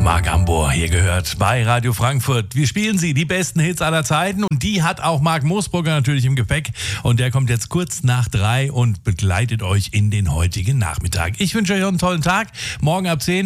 Marc Ambour hier gehört bei Radio Frankfurt. Wir spielen sie, die besten Hits aller Zeiten, und die hat auch Marc Moosbrugger natürlich im Gepäck, und der kommt jetzt kurz nach 3 und begleitet euch in den heutigen Nachmittag. Ich wünsche euch einen tollen Tag. Morgen ab 10